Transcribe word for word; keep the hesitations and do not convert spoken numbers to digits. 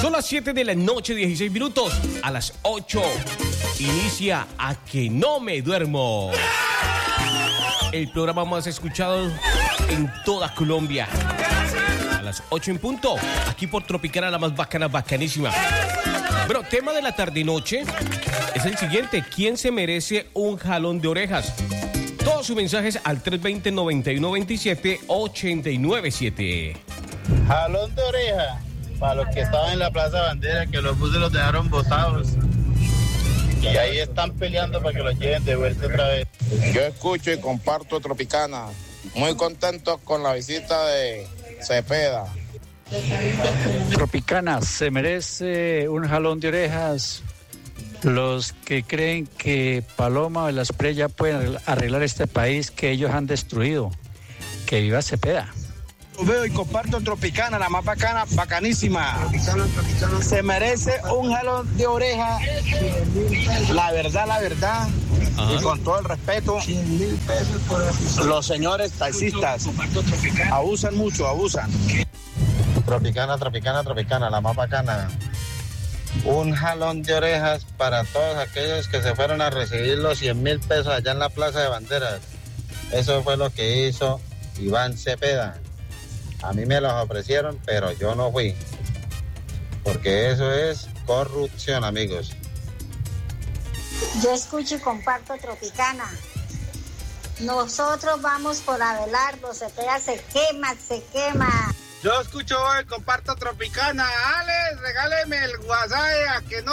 Son las siete de la noche, dieciséis minutos. A las ocho inicia A Que No Me Duermo, el programa más escuchado en toda Colombia. A las ocho en punto, aquí por Tropicana, la más bacana, bacanísima. Bueno, tema de la tarde-noche es el siguiente: ¿quién se merece un jalón de orejas? Todos sus mensajes al tres dos cero, nueve uno dos siete, ocho nueve siete. Jalón de oreja para los que estaban en la Plaza Bandera, que los buses los dejaron botados y ahí están peleando para que los lleven de vuelta otra vez. Yo escucho y comparto Tropicana, muy contento con la visita de Cepeda. Tropicana, se merece un jalón de orejas los que creen que Paloma o el Asprey ya pueden arreglar este país que ellos han destruido. Que viva Cepeda. Veo y comparto Tropicana, la más bacana, bacanísima. Se merece un jalón de oreja. La verdad, la verdad. Ajá. Y con todo el respeto, los señores taxistas abusan mucho, abusan. Tropicana, Tropicana, Tropicana, la más bacana. Un jalón de orejas para todos aquellos que se fueron a recibir los cien mil pesos allá en la Plaza de Banderas. Eso fue lo que hizo Iván Cepeda. A mí me los ofrecieron, pero yo no fui. Porque eso es corrupción, amigos. Yo escucho y comparto Tropicana. Nosotros vamos por Abelardo, Cepeda se quema, se quema. Yo escucho hoy, comparto Tropicana. Alex, regáleme el WhatsApp, a que no